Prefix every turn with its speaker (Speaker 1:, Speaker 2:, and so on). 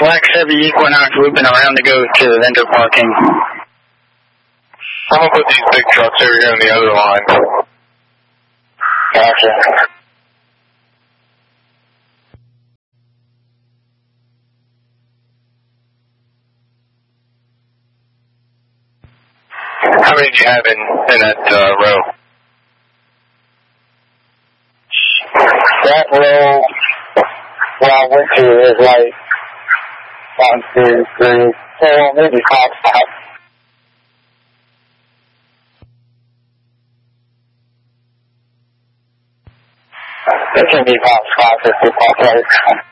Speaker 1: Black Chevy Equinox looping around to go to the vendor parking.
Speaker 2: I'm going to put these big trucks over here on the other line.
Speaker 1: Gotcha.
Speaker 2: How many do you have in that row?
Speaker 1: That row where I went to is like 1, 2, 3, 4, maybe 5 spots. It can be 5 spots if we park right.